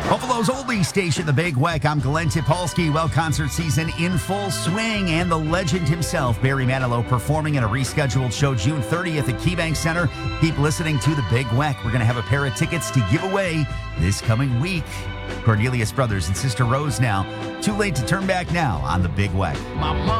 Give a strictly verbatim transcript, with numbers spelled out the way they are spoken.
Buffalo's oldies station, The Big Weck. I'm Glenn Tipolsky. Well, concert season in full swing, and the legend himself, Barry Manilow, performing in a rescheduled show June thirtieth at KeyBank Center. Keep listening to The Big Weck. We're going to have a pair of tickets to give away this coming week. Cornelius Brothers and Sister Rose now. Too late to turn back now on The Big Weck.